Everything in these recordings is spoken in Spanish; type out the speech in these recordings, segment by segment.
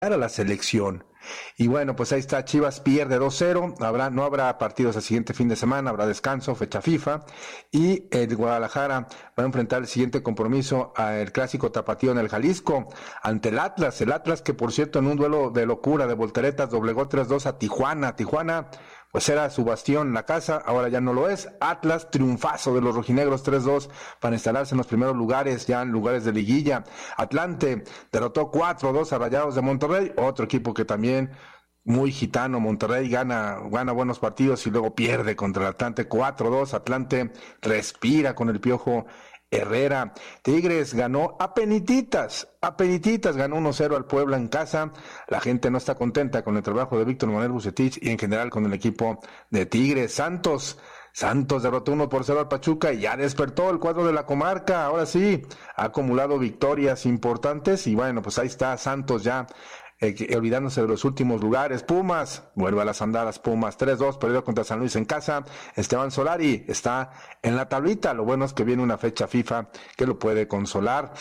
a la selección. Y bueno, pues ahí está, Chivas pierde 2-0, no habrá partidos el siguiente fin de semana, habrá descanso, fecha FIFA, y el Guadalajara va a enfrentar el siguiente compromiso al clásico tapatío en el Jalisco, ante el Atlas que por cierto en un duelo de locura, de volteretas, doblegó 3-2 a Tijuana, pues era su bastión la casa, ahora ya no lo es. Atlas, triunfazo de los rojinegros 3-2 para instalarse en los primeros lugares, ya en lugares de liguilla. Atlante derrotó 4-2 a Rayados de Monterrey, otro equipo que también muy gitano. Monterrey gana buenos partidos y luego pierde contra el Atlante 4-2. Atlante respira con el Piojo Herrera. Tigres ganó apenititas, ganó 1-0 al Puebla en casa. La gente no está contenta con el trabajo de Víctor Manuel Bucetich y en general con el equipo de Tigres. Santos derrotó 1-0 al Pachuca y ya despertó el cuadro de la comarca. Ahora sí, ha acumulado victorias importantes y bueno, pues ahí está Santos ya olvidándose de los últimos lugares. Pumas, vuelve a las andadas. Pumas 3-2, perdió contra San Luis en casa. Esteban Solari está en la tablita. Lo bueno es que viene una fecha FIFA que lo puede consolar.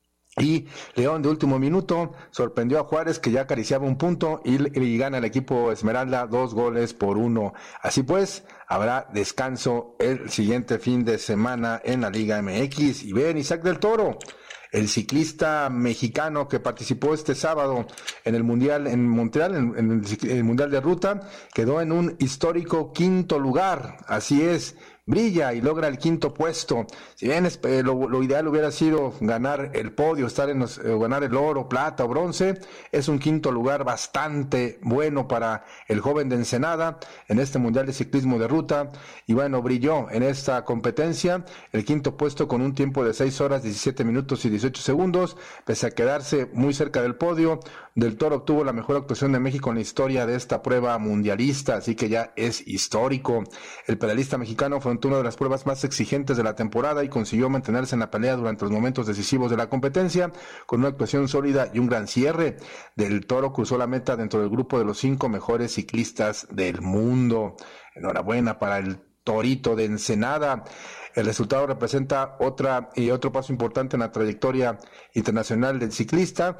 Y León de último minuto sorprendió a Juárez, que ya acariciaba un punto, y gana el equipo Esmeralda 2-1. Así pues, habrá descanso el siguiente fin de semana en la Liga MX. Y ven, Isaac del Toro, el ciclista mexicano que participó este sábado en el Mundial en Montreal, en el Mundial de Ruta, quedó en un histórico 5º lugar. Así es, brilla y logra el 5º puesto. Si bien lo ideal hubiera sido ganar el podio, ganar el oro, plata o bronce, es un 5º lugar bastante bueno para el joven de Ensenada en este Mundial de Ciclismo de Ruta. Y bueno, brilló en esta competencia, el 5º puesto con un tiempo de 6 horas, 17 minutos y 18 segundos, pese a quedarse muy cerca del podio. Del Toro obtuvo la mejor actuación de México en la historia de esta prueba mundialista, así que ya es histórico. El pedalista mexicano fue una de las pruebas más exigentes de la temporada y consiguió mantenerse en la pelea durante los momentos decisivos de la competencia con una actuación sólida y un gran cierre. Del Toro cruzó la meta dentro del grupo de los 5 mejores ciclistas del mundo. Enhorabuena para el Torito de Ensenada. El resultado representa otro paso importante en la trayectoria internacional del ciclista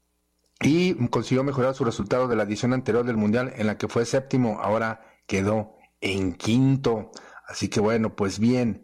y consiguió mejorar su resultado de la edición anterior del Mundial, en la que fue 7º, ahora quedó en 5º. Así que bueno, pues bien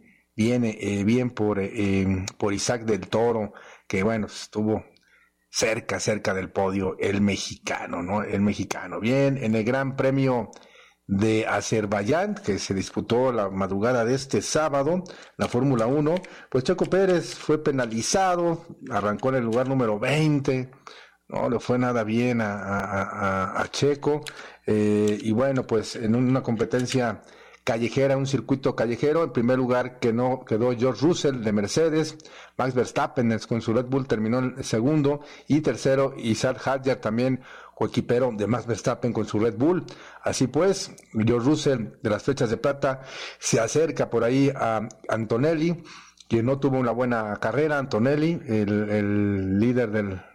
por Isaac del Toro, que bueno, estuvo cerca del podio, el mexicano, ¿no? El mexicano. Bien, en el Gran Premio de Azerbaiyán, que se disputó la madrugada de este sábado, la Fórmula 1, pues Checo Pérez fue penalizado, arrancó en el lugar número 20, no le fue nada bien a Checo, y bueno, pues en una competencia callejera, un circuito callejero, en primer lugar quedó George Russell de Mercedes. Max Verstappen con su Red Bull terminó en segundo, y tercero Isaac Hadjar, también coequipero de Max Verstappen con su Red Bull. Así pues, George Russell de las flechas de plata se acerca por ahí a Antonelli, quien no tuvo una buena carrera. Antonelli, el líder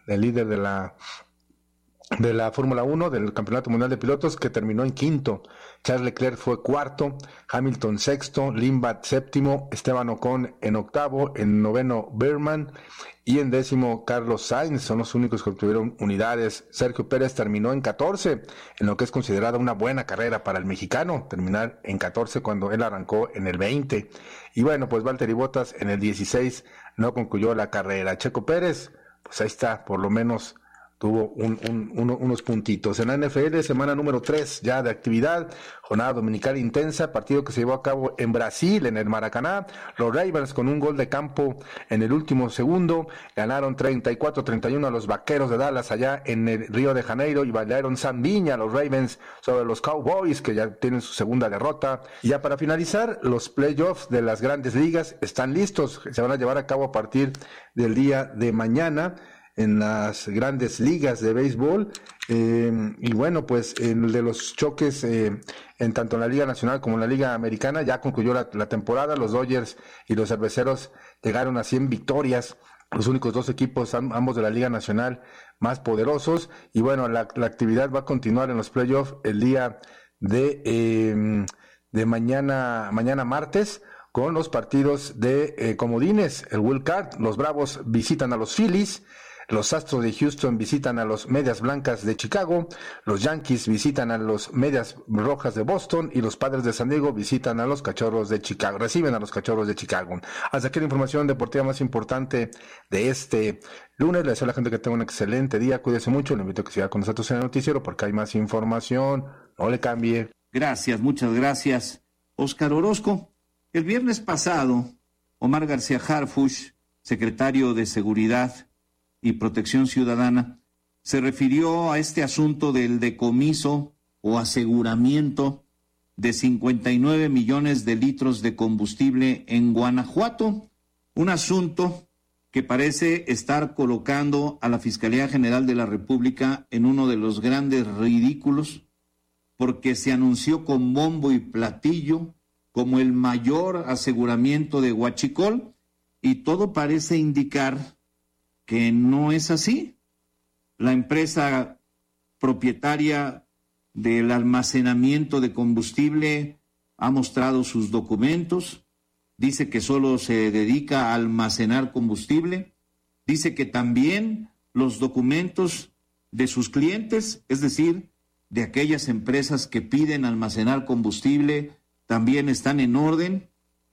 de la Fórmula 1, del Campeonato Mundial de Pilotos, que terminó en 5º. Charles Leclerc fue 4º, Hamilton 6º, Limbat 7º, Esteban Ocon en 8º, en 9º Berman y en 10º Carlos Sainz. Son los únicos que obtuvieron unidades. Sergio Pérez terminó en 14, en lo que es considerada una buena carrera para el mexicano, terminar en 14 cuando él arrancó en el 20. Y bueno, pues Valtteri Bottas en el 16 no concluyó la carrera. Checo Pérez, pues ahí está, por lo menos tuvo unos puntitos. En la NFL, semana número 3 ya de actividad, jornada dominical intensa, partido que se llevó a cabo en Brasil, en el Maracaná. Los Ravens, con un gol de campo en el último segundo, ganaron 34-31 a los Vaqueros de Dallas allá en el Río de Janeiro, y bailaron Zambiña los Ravens sobre los Cowboys, que ya tienen su segunda derrota. Y ya para finalizar, los playoffs de las grandes ligas están listos, se van a llevar a cabo a partir del día de mañana en las grandes ligas de béisbol, y bueno, pues en el de los choques, en tanto en la Liga Nacional como en la Liga Americana, ya concluyó la temporada. Los Dodgers y los Cerveceros llegaron a 100 victorias, los únicos 2 equipos, ambos de la Liga Nacional, más poderosos. Y bueno, la actividad va a continuar en los playoffs el día de mañana martes, con los partidos de comodines, el Wild Card. Los Bravos visitan a los Phillies, Los Astros de Houston visitan a los Medias Blancas de Chicago, los Yankees visitan a los Medias Rojas de Boston y los Padres de San Diego visitan a los Cachorros de Chicago, reciben a los Cachorros de Chicago. Hasta aquí la información deportiva más importante de este lunes. Le deseo a la gente que tenga un excelente día, cuídese mucho, le invito a que siga con nosotros en el noticiero porque hay más información, no le cambie. Gracias, muchas gracias, Óscar Orozco. El viernes pasado, Omar García Harfuch, secretario de Seguridad y Protección Ciudadana, se refirió a este asunto del decomiso o aseguramiento de 59 millones de litros de combustible en Guanajuato, un asunto que parece estar colocando a la Fiscalía General de la República en uno de los grandes ridículos, porque se anunció con bombo y platillo como el mayor aseguramiento de Huachicol, y todo parece indicar que no es así. La empresa propietaria del almacenamiento de combustible ha mostrado sus documentos, dice que solo se dedica a almacenar combustible, dice que también los documentos de sus clientes, es decir, de aquellas empresas que piden almacenar combustible, también están en orden.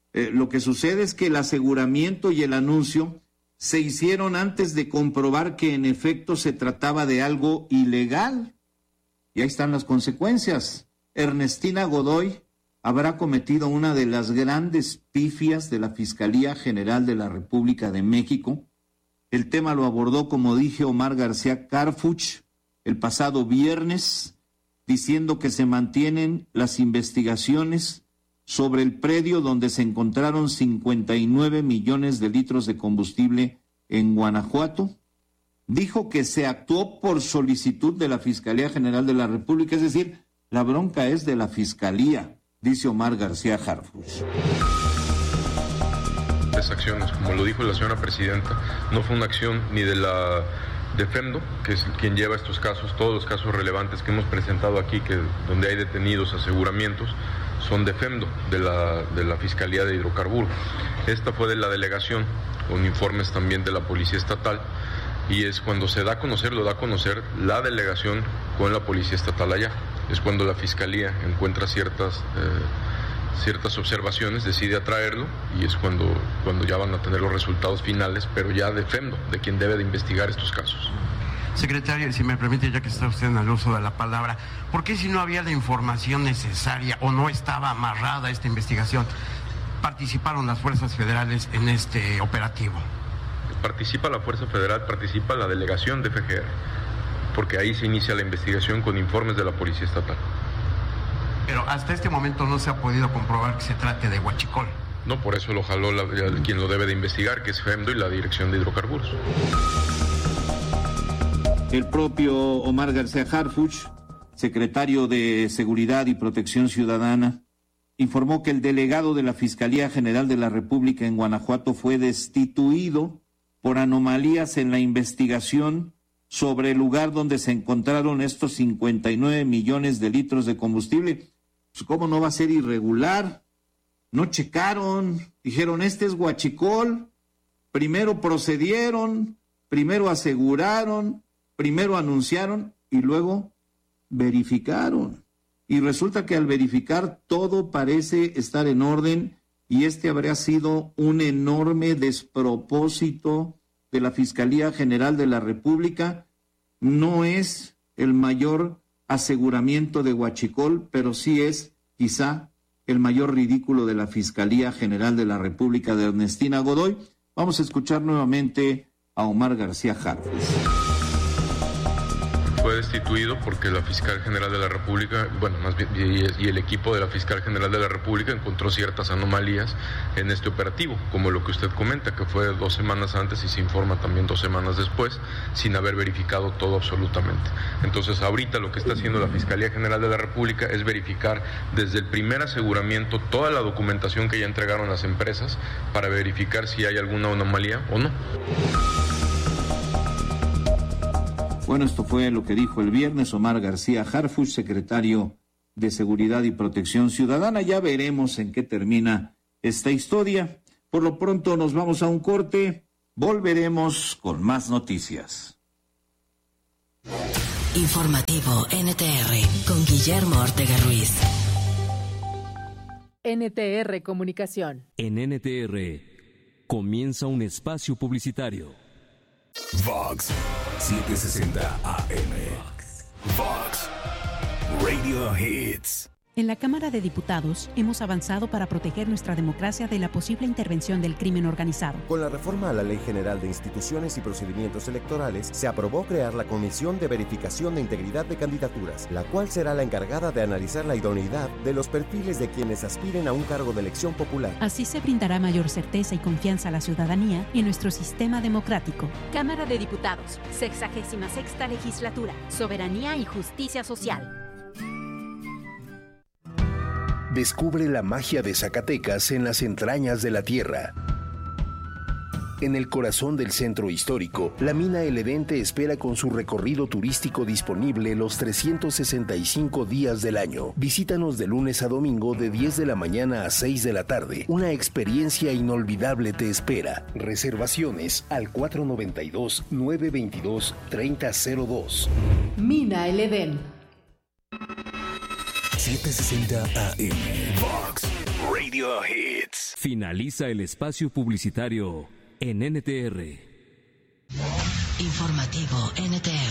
Lo que sucede es que el aseguramiento y el anuncio se hicieron antes de comprobar que en efecto se trataba de algo ilegal. Y ahí están las consecuencias. Ernestina Godoy habrá cometido una de las grandes pifias de la Fiscalía General de la República de México. El tema lo abordó, como dije, Omar García Harfuch el pasado viernes, diciendo que se mantienen las investigaciones sobre el predio donde se encontraron 59 millones de litros de combustible en Guanajuato. Dijo que se actuó por solicitud de la Fiscalía General de la República, es decir, la bronca es de la Fiscalía, dice Omar García Harfuch. Las acciones, como lo dijo la señora presidenta, no fue una acción ni de la de FEMDO, que es quien lleva estos casos, todos los casos relevantes que hemos presentado aquí, que donde hay detenidos, aseguramientos, son de FEMDO, de la Fiscalía de Hidrocarburos. Esta fue de la delegación, con informes también de la Policía Estatal, y es cuando se da a conocer, lo da a conocer la delegación con la Policía Estatal allá. Es cuando la Fiscalía encuentra ciertas observaciones, decide atraerlo, y es cuando ya van a tener los resultados finales, pero ya de FEMDO, de quien debe de investigar estos casos. Secretario, si me permite, ya que está usted en el uso de la palabra, ¿por qué si no había la información necesaria o no estaba amarrada esta investigación, participaron las fuerzas federales en este operativo? Participa la Fuerza Federal, participa la delegación de FGR, porque ahí se inicia la investigación con informes de la Policía Estatal. Pero hasta este momento no se ha podido comprobar que se trate de Huachicol. No, por eso lo jaló quien lo debe de investigar, que es FEMDO y la Dirección de Hidrocarburos. El propio Omar García Harfuch, secretario de Seguridad y Protección Ciudadana, informó que el delegado de la Fiscalía General de la República en Guanajuato fue destituido por anomalías en la investigación sobre el lugar donde se encontraron estos 59 millones de litros de combustible. Pues, ¿cómo no va a ser irregular? No checaron, dijeron, este es Huachicol. Primero procedieron, primero aseguraron, primero anunciaron y luego verificaron. Y resulta que al verificar todo parece estar en orden, y este habría sido un enorme despropósito de la Fiscalía General de la República. No es el mayor aseguramiento de Huachicol, pero sí es quizá el mayor ridículo de la Fiscalía General de la República de Ernestina Godoy. Vamos a escuchar nuevamente a Omar García Harfuch. Fue destituido porque la Fiscal General de la República, más bien, y el equipo de la Fiscal General de la República encontró ciertas anomalías en este operativo, como lo que usted comenta, que fue 2 semanas antes y se informa también 2 semanas después, sin haber verificado todo absolutamente. Entonces, ahorita lo que está haciendo la Fiscalía General de la República es verificar desde el primer aseguramiento toda la documentación que ya entregaron las empresas para verificar si hay alguna anomalía o no. Bueno, esto fue lo que dijo el viernes Omar García Harfuch, secretario de Seguridad y Protección Ciudadana. Ya veremos en qué termina esta historia. Por lo pronto nos vamos a un corte. Volveremos con más noticias. Informativo NTR con Guillermo Ortega Ruiz. NTR Comunicación. En NTR comienza un espacio publicitario. Vox 760 AM. Vox Radio Hits. En la Cámara de Diputados hemos avanzado para proteger nuestra democracia de la posible intervención del crimen organizado. Con la reforma a la Ley General de Instituciones y Procedimientos Electorales, se aprobó crear la Comisión de Verificación de Integridad de Candidaturas, la cual será la encargada de analizar la idoneidad de los perfiles de quienes aspiren a un cargo de elección popular. Así se brindará mayor certeza y confianza a la ciudadanía en nuestro sistema democrático. Cámara de Diputados, 66ª Legislatura, Soberanía y Justicia Social. Descubre la magia de Zacatecas en las entrañas de la tierra. En el corazón del centro histórico, la mina El Edén te espera con su recorrido turístico disponible los 365 días del año. Visítanos de lunes a domingo de 10 de la mañana a 6 de la tarde. Una experiencia inolvidable te espera. Reservaciones al 492-922-3002. Mina El Edén. 760 AM. Vox Radio Hits. Finaliza el espacio publicitario en NTR. Informativo NTR.